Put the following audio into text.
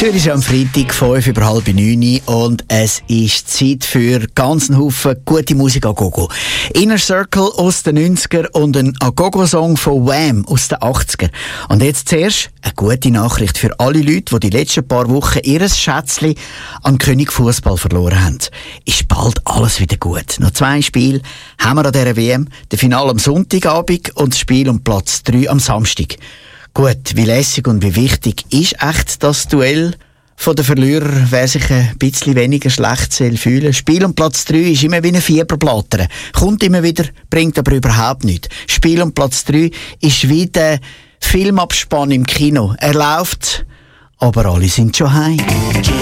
Zürich ist am Freitag 8:05 und es ist Zeit für ganzen Haufen gute Musik Agogo. Inner Circle aus den 90er und ein Agogo-Song von Wham aus den 80er. Und jetzt zuerst eine gute Nachricht für alle Leute, die die letzten paar Wochen ihr Schätzchen an König Fußball verloren haben. Ist bald alles wieder gut. Noch 2 Spiele haben wir an dieser WM. Das Finale am Sonntagabend und das Spiel um Platz 3 am Samstag. Gut, wie lässig und wie wichtig ist echt das Duell von den Verlierern, wer sich ein bisschen weniger schlecht soll fühlen. Spiel um Platz 3 ist immer wie ein Fieberblattern. Kommt immer wieder, bringt aber überhaupt nichts. Spiel um Platz 3 ist wie der Filmabspann im Kino. Er läuft, aber alle sind schon heim.